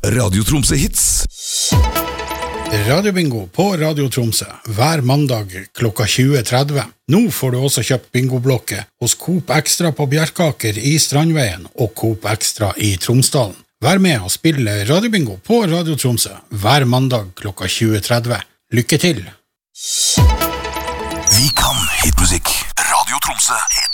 Radio Tromsø Hits. Radiobingo på Radio Tromsø hver mandag klokka 20.30. Nå får du også kjøpt bingoblokket hos Coop Extra på Bjerkaker i Strandveien og Coop Extra i Tromsdalen. Vær med og spille Radiobingo på Radio Tromsø hver mandag klokka 20.30. Lykke til! Vi kan hitmusikk. Radio Tromsø Hits.